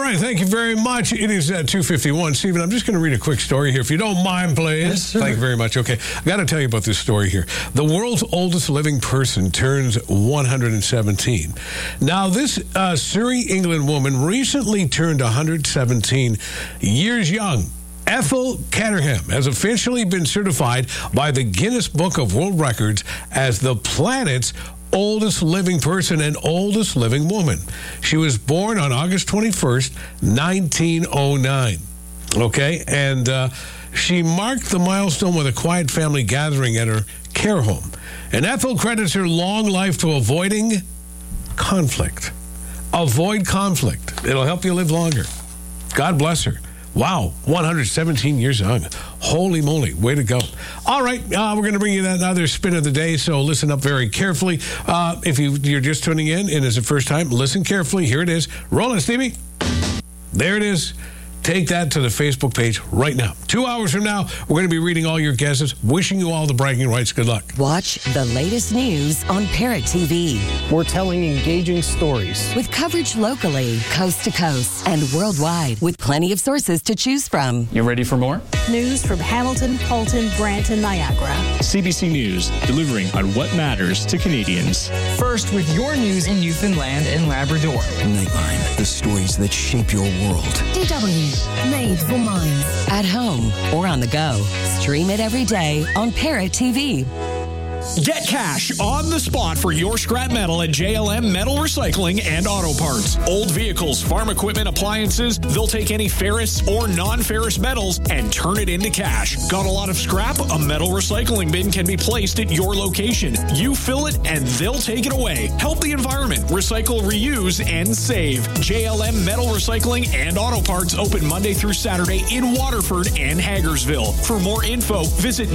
right, thank you very much. It is 2:51. Stephen, I'm just going to read a quick story here, if you don't mind, please. Yes, sir. Thank you very much. Okay, I got to tell you about this story here. The world's oldest living person turns 117. Now, this Surrey, England woman recently turned 117 years young. Ethel Caterham has officially been certified by the Guinness Book of World Records as the planet's oldest living person and oldest living woman. She was born on August 21st, 1909. Okay, and she marked the milestone with a quiet family gathering at her care home. And Ethel credits her long life to avoiding conflict. Avoid conflict. It'll help you live longer. God bless her. Wow, 117 years young. Holy moly, way to go. All right, we're going to bring you that other spin of the day, so listen up very carefully. If you're just tuning in and it's the first time, listen carefully. Here it is. Roll it, Stevie. There it is. Take that to the Facebook page right now. 2 hours from now, we're going to be reading all your guesses. Wishing you all the bragging rights. Good luck. Watch the latest news on Parrot TV. We're telling engaging stories. With coverage locally, coast to coast, and worldwide, with plenty of sources to choose from. You ready for more? News from Hamilton, Halton, Brant, and Niagara. CBC News, delivering on what matters to Canadians. First, with your news in Newfoundland and Labrador. Nightline, the stories that shape your world. DW, made for minds. At home or on the go. Stream it every day on Parrot TV. Get cash on the spot for your scrap metal at JLM Metal Recycling and Auto Parts. Old vehicles, farm equipment, appliances, they'll take any ferrous or non-ferrous metals and turn it into cash. Got a lot of scrap? A metal recycling bin can be placed at your location. You fill it and they'll take it away. Help the environment. Recycle, reuse, and save. JLM Metal Recycling and Auto Parts open Monday through Saturday in Waterford and Hagersville. For more info, visit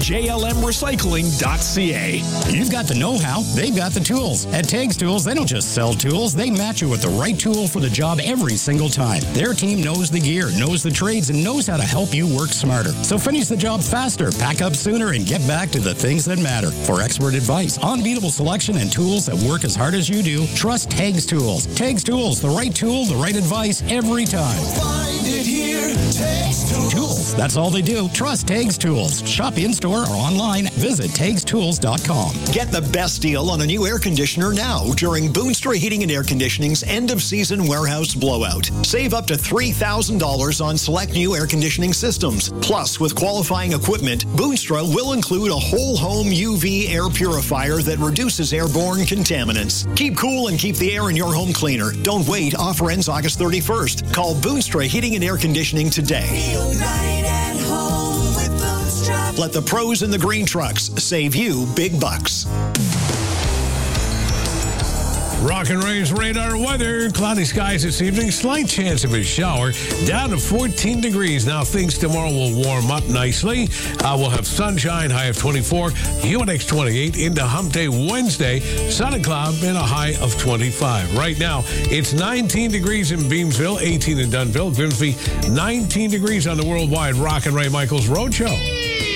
jlmrecycling.ca. You've got the know-how, they've got the tools. At Tags Tools, they don't just sell tools, they match you with the right tool for the job every single time. Their team knows the gear, knows the trades, and knows how to help you work smarter. So finish the job faster, pack up sooner, and get back to the things that matter. For expert advice, unbeatable selection, and tools that work as hard as you do, trust Tags Tools. Tags Tools, the right tool, the right advice, every time. Find it here, Tags Tools, that's all they do. Trust Tags Tools. Shop in-store or online. Visit TagsTools.com. Get the best deal on a new air conditioner now during Boonstra Heating and Air Conditioning's end-of-season warehouse blowout. Save up to $3,000 on select new air conditioning systems. Plus, with qualifying equipment, Boonstra will include a whole-home UV air purifier that reduces airborne contaminants. Keep cool and keep the air in your home cleaner. Don't wait. Offer ends August 31st. Call Boonstra Heating and Air Conditioning today. Feel right at home with Boonstra. Let the pros in the green trucks save you big bucks. Rock and Ray's radar weather. Cloudy skies this evening. Slight chance of a shower. Down to 14 degrees. Now things tomorrow will warm up nicely. We'll have sunshine, high of 24. UNX 28 into hump day Wednesday. Sun and cloud and a high of 25. Right now, it's 19 degrees in Beamsville, 18 in Dunnville. Grimsby, 19 degrees on the worldwide Rock and Ray Michaels Roadshow.